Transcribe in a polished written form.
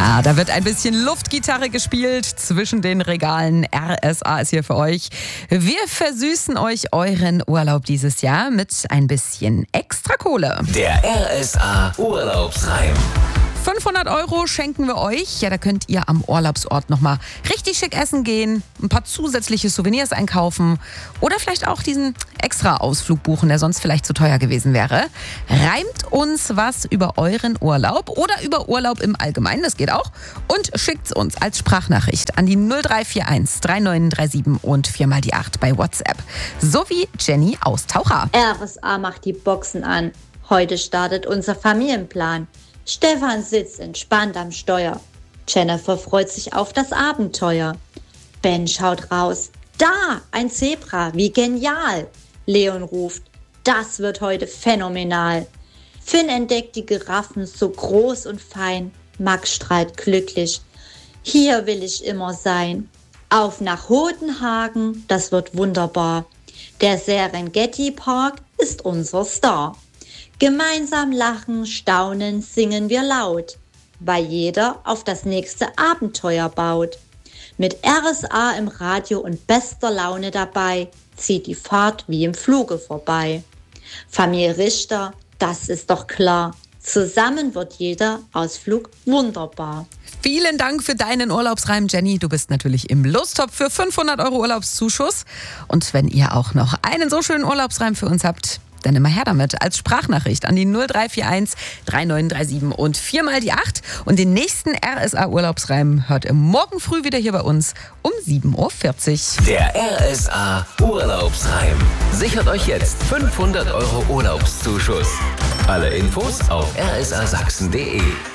Ja, da wird ein bisschen Luftgitarre gespielt zwischen den Regalen. RSA ist hier für euch. Wir versüßen euch euren Urlaub dieses Jahr mit ein bisschen extra Kohle. Der RSA Urlaubsreim. 500 € schenken wir euch. Ja, da könnt ihr am Urlaubsort nochmal richtig schick essen gehen, ein paar zusätzliche Souvenirs einkaufen oder vielleicht auch diesen extra Ausflug buchen, der sonst vielleicht zu teuer gewesen wäre. Reimt uns was über euren Urlaub oder über Urlaub im Allgemeinen, das geht auch. Und schickt's uns als Sprachnachricht an die 0341 3937 und 4 die 8 bei WhatsApp. So wie Jenny aus Taucher. RSA macht die Boxen an. Heute startet unser Familienplan. Stefan sitzt entspannt am Steuer. Jennifer freut sich auf das Abenteuer. Ben schaut raus. Da, ein Zebra, wie genial. Leon ruft, das wird heute phänomenal. Finn entdeckt die Giraffen so groß und fein. Max strahlt glücklich. Hier will ich immer sein. Auf nach Hodenhagen, das wird wunderbar. Der Serengeti Park ist unser Star. Gemeinsam lachen, staunen, singen wir laut, weil jeder auf das nächste Abenteuer baut. Mit RSA im Radio und bester Laune dabei, zieht die Fahrt wie im Fluge vorbei. Familie Richter, das ist doch klar, zusammen wird jeder Ausflug wunderbar. Vielen Dank für deinen Urlaubsreim, Jenny. Du bist natürlich im Lostopf für 500 € Urlaubszuschuss. Und wenn ihr auch noch einen so schönen Urlaubsreim für uns habt, dann immer her damit als Sprachnachricht an die 0341 3937 und 4 die 8. Und den nächsten RSA-Urlaubsreim hört ihr morgen früh wieder hier bei uns um 7:40 Uhr. Der RSA Urlaubsreim. Sichert euch jetzt 500 € Urlaubszuschuss. Alle Infos auf rsasachsen.de.